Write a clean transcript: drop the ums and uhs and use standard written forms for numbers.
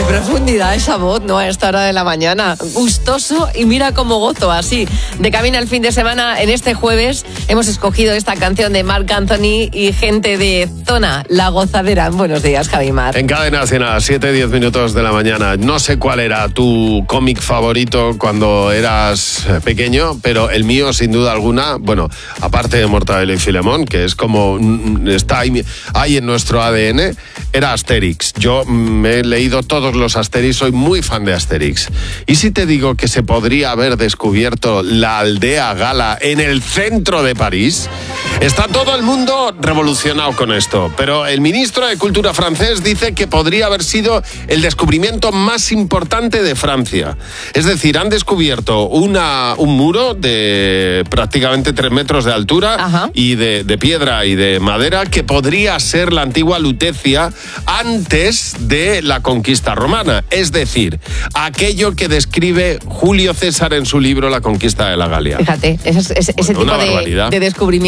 profundidad esa voz, ¿no? A esta hora de la mañana. Gustoso y mira cómo gozo así. De camino al fin de semana, en este jueves, hemos escogido esta canción de Marc Anthony y gente de Zona, La Gozadera. Buenos días, Javi Mar. En Cadena Nacional, 7:10 minutos de la mañana. No sé cuál era tu cómic favorito cuando eras pequeño, pero el mío, sin duda alguna, bueno, aparte de Mortadelo y Filemón, que es como está ahí en nuestro ADN, era Asterix. Yo me he leído todos los Asterix, soy muy fan de Asterix. ¿Y si te digo que se podría haber descubierto la aldea gala en el centro de París? Está todo el mundo revolucionado con esto, pero el ministro de Cultura francés dice que podría haber sido el descubrimiento más importante de Francia. Es decir, han descubierto un muro de prácticamente 3 metros de altura. Ajá. Y de piedra y de madera, que podría ser la antigua Lutecia antes de la conquista romana. Es decir, aquello que describe Julio César en su libro La conquista de la Galia. Fíjate, ese tipo una barbaridad. de descubrimiento.